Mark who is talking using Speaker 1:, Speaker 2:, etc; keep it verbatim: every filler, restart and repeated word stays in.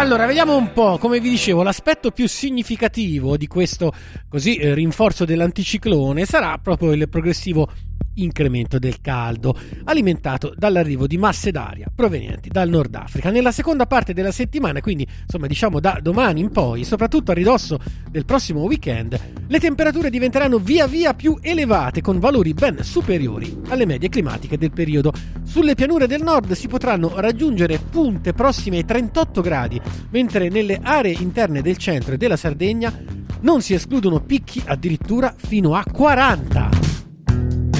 Speaker 1: Allora, vediamo un po', come vi dicevo, l'aspetto più significativo di questo così eh, rinforzo dell'anticiclone sarà proprio il progressivo incremento del caldo, alimentato dall'arrivo di masse d'aria provenienti dal Nord Africa. Nella seconda parte della settimana, quindi insomma diciamo da domani in poi, soprattutto a ridosso del prossimo weekend, le temperature diventeranno via via più elevate, con valori ben superiori alle medie climatiche del periodo. Sulle pianure del nord si potranno raggiungere punte prossime ai trentotto gradi, mentre nelle aree interne del centro e della Sardegna non si escludono picchi addirittura fino a quaranta.